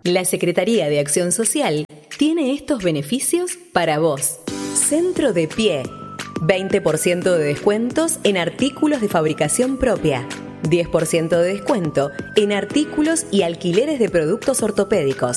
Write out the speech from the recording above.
La Secretaría de Acción Social tiene estos beneficios para vos. Centro de Pie. 20% de descuentos en artículos de fabricación propia. 10% de descuento en artículos y alquileres de productos ortopédicos.